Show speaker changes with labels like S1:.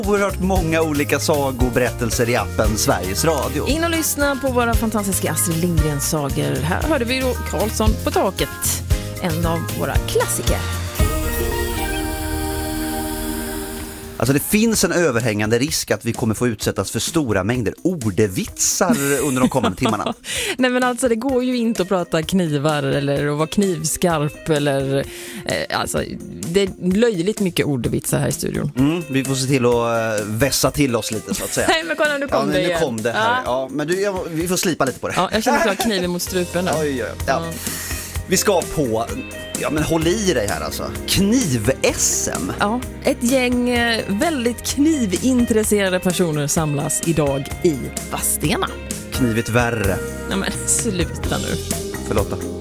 S1: Oerhört många olika sagoberättelser i appen Sveriges Radio.
S2: In och lyssna på våra fantastiska Astrid Lindgrens sagor. Här hörde vi då Karlsson på taket, en av våra klassiker.
S1: Alltså det finns en överhängande risk att vi kommer få utsättas för stora mängder ordvitsar under de kommande timmarna.
S2: Nej men alltså det går ju inte att prata knivar eller att vara knivskarp eller alltså det är löjligt mycket ordvitsar här i studion.
S1: Vi får se till att vässa till oss lite så att säga.
S2: Nej men kolla nu kom det igen.
S1: Nu kom det här. Ja, men vi får slipa lite på det.
S2: Ja, jag känner att jag har kniven mot strupen nu.
S1: Oj. Vi ska på, men håll i dig här alltså, kniv-SM.
S2: Ja, ett gäng väldigt knivintresserade personer samlas idag i Vadstena.
S1: Knivigt värre.
S2: Nej men sluta nu.
S1: Förlåt då.